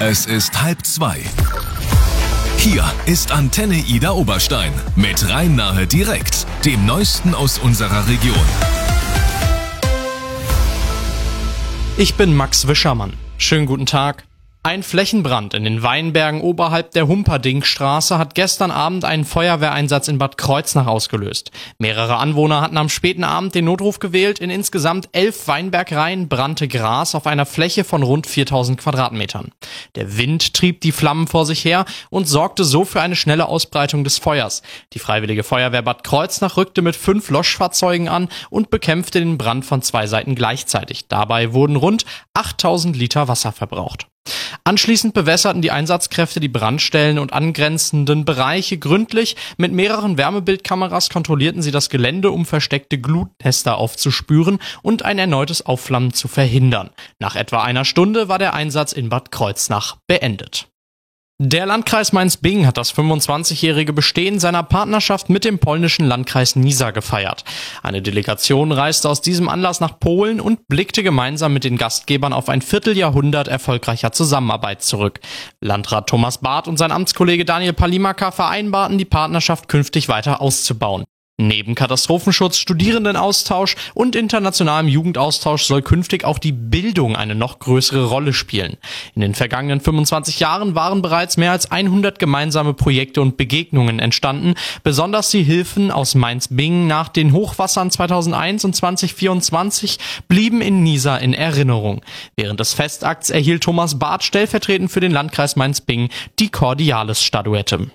Es ist 1:30. Hier ist Antenne Ida Oberstein mit Rhein-Nahe direkt, dem Neuesten aus unserer Region. Ich bin Max Wischermann. Schönen guten Tag. Ein Flächenbrand in den Weinbergen oberhalb der Humperdingstraße hat gestern Abend einen Feuerwehreinsatz in Bad Kreuznach ausgelöst. Mehrere Anwohner hatten am späten Abend den Notruf gewählt. In insgesamt 11 Weinbergreihen brannte Gras auf einer Fläche von rund 4000 Quadratmetern. Der Wind trieb die Flammen vor sich her und sorgte so für eine schnelle Ausbreitung des Feuers. Die Freiwillige Feuerwehr Bad Kreuznach rückte mit 5 Löschfahrzeugen an und bekämpfte den Brand von 2 Seiten gleichzeitig. Dabei wurden rund 8000 Liter Wasser verbraucht. Anschließend bewässerten die Einsatzkräfte die Brandstellen und angrenzenden Bereiche gründlich. Mit mehreren Wärmebildkameras kontrollierten sie das Gelände, um versteckte Glutnester aufzuspüren und ein erneutes Aufflammen zu verhindern. Nach etwa einer Stunde war der Einsatz in Bad Kreuznach beendet. Der Landkreis Mainz-Bingen hat das 25-jährige Bestehen seiner Partnerschaft mit dem polnischen Landkreis Nisa gefeiert. Eine Delegation reiste aus diesem Anlass nach Polen und blickte gemeinsam mit den Gastgebern auf ein Vierteljahrhundert erfolgreicher Zusammenarbeit zurück. Landrat Thomas Barth und sein Amtskollege Daniel Palimaka vereinbarten, die Partnerschaft künftig weiter auszubauen. Neben Katastrophenschutz, Studierendenaustausch und internationalem Jugendaustausch soll künftig auch die Bildung eine noch größere Rolle spielen. In den vergangenen 25 Jahren waren bereits mehr als 100 gemeinsame Projekte und Begegnungen entstanden. Besonders die Hilfen aus Mainz-Bingen nach den Hochwassern 2001 und 2024 blieben in Nisa in Erinnerung. Während des Festakts erhielt Thomas Barth stellvertretend für den Landkreis Mainz-Bingen die Cordialis-Statuette.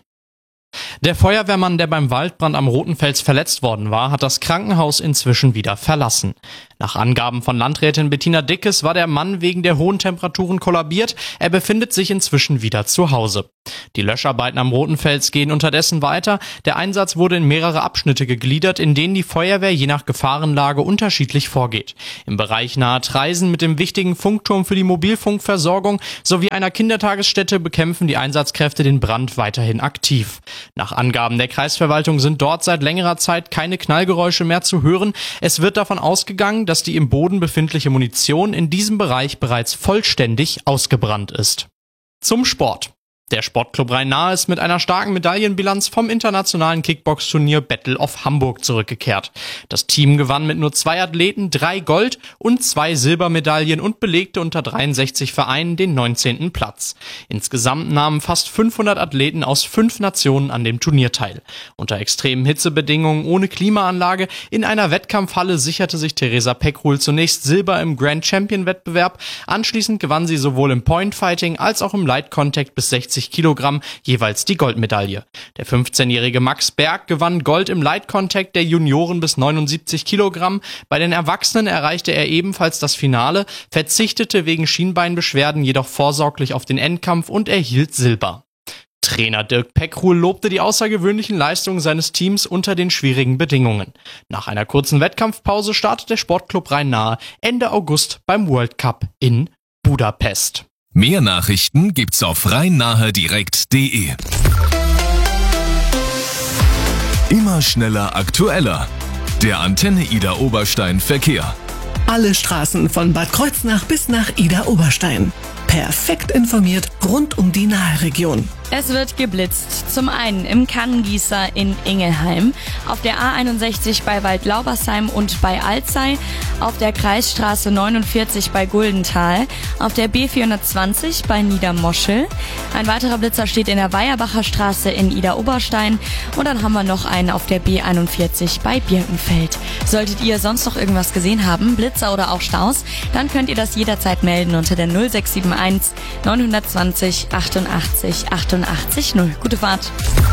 Der Feuerwehrmann, der beim Waldbrand am Rotenfels verletzt worden war, hat das Krankenhaus inzwischen wieder verlassen. Nach Angaben von Landrätin Bettina Dickes war der Mann wegen der hohen Temperaturen kollabiert. Er befindet sich inzwischen wieder zu Hause. Die Löscharbeiten am Rotenfels gehen unterdessen weiter. Der Einsatz wurde in mehrere Abschnitte gegliedert, in denen die Feuerwehr je nach Gefahrenlage unterschiedlich vorgeht. Im Bereich nahe Traisen mit dem wichtigen Funkturm für die Mobilfunkversorgung sowie einer Kindertagesstätte bekämpfen die Einsatzkräfte den Brand weiterhin aktiv. Nach Angaben der Kreisverwaltung sind dort seit längerer Zeit keine Knallgeräusche mehr zu hören. Es wird davon ausgegangen, dass die im Boden befindliche Munition in diesem Bereich bereits vollständig ausgebrannt ist. Zum Sport. Der Sportclub Rhein-Nahe ist mit einer starken Medaillenbilanz vom internationalen Kickbox-Turnier Battle of Hamburg zurückgekehrt. Das Team gewann mit nur 2 Athleten 3 Gold- und 2 Silbermedaillen und belegte unter 63 Vereinen den 19. Platz. Insgesamt nahmen fast 500 Athleten aus 5 Nationen an dem Turnier teil. Unter extremen Hitzebedingungen ohne Klimaanlage in einer Wettkampfhalle sicherte sich Theresa Peckrul zunächst Silber im Grand Champion-Wettbewerb. Anschließend gewann sie sowohl im Point-Fighting als auch im Light Contact bis 60 Kilogramm jeweils die Goldmedaille. Der 15-jährige Max Berg gewann Gold im Light Contact der Junioren bis 79 Kilogramm. Bei den Erwachsenen erreichte er ebenfalls das Finale, verzichtete wegen Schienbeinbeschwerden jedoch vorsorglich auf den Endkampf und erhielt Silber. Trainer Dirk Peckrul lobte die außergewöhnlichen Leistungen seines Teams unter den schwierigen Bedingungen. Nach einer kurzen Wettkampfpause startet der Sportclub Rhein-Nahe Ende August beim World Cup in Budapest. Mehr Nachrichten gibt's auf rhein-nahe-direkt.de. Immer schneller, aktueller. Der Antenne Ida Oberstein Verkehr. Alle Straßen von Bad Kreuznach bis nach Ida Oberstein. Perfekt informiert rund um die Naheregion. Es wird geblitzt. Zum einen im Kannengießer in Ingelheim, auf der A61 bei Waldlaubersheim und bei Alzey, auf der Kreisstraße 49 bei Guldenthal, auf der B420 bei Niedermoschel. Ein weiterer Blitzer steht in der Weierbacher Straße in Ida-Oberstein und dann haben wir noch einen auf der B41 bei Birkenfeld. Solltet ihr sonst noch irgendwas gesehen haben, Blitzer oder auch Staus, dann könnt ihr das jederzeit melden unter der 0671 920 88 88 0. Gute Fahrt.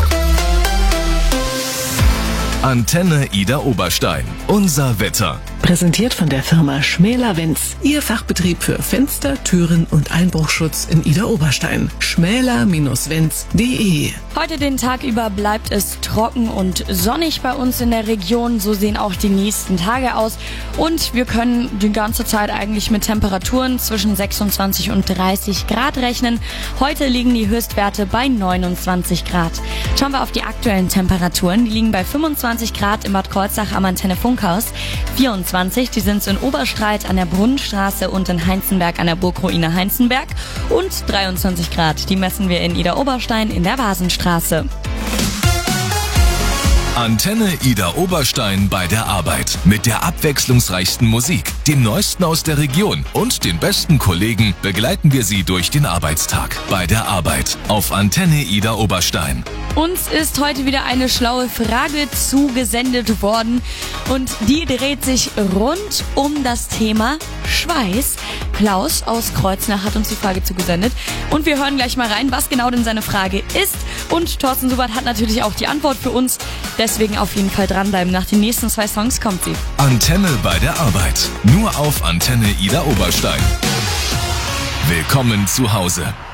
Antenne Ida Oberstein. Unser Wetter. Präsentiert von der Firma Schmäler-Wenz. Ihr Fachbetrieb für Fenster, Türen und Einbruchschutz in Ida Oberstein. schmäler-wenz.de. Heute den Tag über bleibt es trocken und sonnig bei uns in der Region. So sehen auch die nächsten Tage aus. Und wir können die ganze Zeit eigentlich mit Temperaturen zwischen 26 und 30 Grad rechnen. Heute liegen die Höchstwerte bei 29 Grad. Schauen wir auf die aktuellen Temperaturen. Die liegen bei 25 Grad im Bad Kreuznach am Antenne Funkhaus, 24 28, die sind in Oberstreit an der Brunnenstraße und in Heinzenberg an der Burgruine Heinzenberg. Und 23 Grad, die messen wir in Idar-Oberstein in der Vasenstraße. Antenne Idar Oberstein bei der Arbeit. Mit der abwechslungsreichsten Musik, dem Neuesten aus der Region und den besten Kollegen begleiten wir Sie durch den Arbeitstag. Bei der Arbeit auf Antenne Idar Oberstein. Uns ist heute wieder eine schlaue Frage zugesendet worden und die dreht sich rund um das Thema Schweiß. Klaus aus Kreuznach hat uns die Frage zugesendet und wir hören gleich mal rein, was genau denn seine Frage ist. Und Thorsten Subert hat natürlich auch die Antwort für uns, deswegen auf jeden Fall dranbleiben. Nach den nächsten 2 Songs kommt sie. Antenne bei der Arbeit. Nur auf Antenne Idar Oberstein. Willkommen zu Hause.